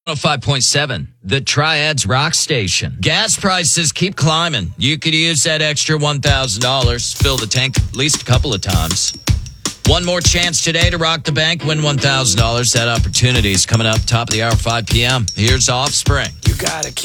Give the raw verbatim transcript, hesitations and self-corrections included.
oh five point seven, the Triads Rock Station. Gas prices keep climbing. You could use that extra one thousand dollars, fill the tank at least a couple of times. One more chance today to rock the bank, win one thousand dollars. That opportunity is coming up top of the hour, five p.m. Here's Offspring. You gotta keep